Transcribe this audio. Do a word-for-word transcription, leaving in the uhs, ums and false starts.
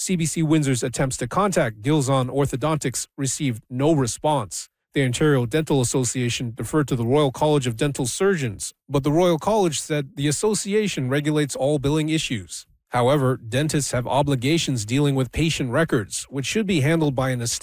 C B C Windsor's attempts to contact Gilzon Orthodontics received no response. The Ontario Dental Association deferred to the Royal College of Dental Surgeons, but the Royal College said the association regulates all billing issues. However, dentists have obligations dealing with patient records, which should be handled by an established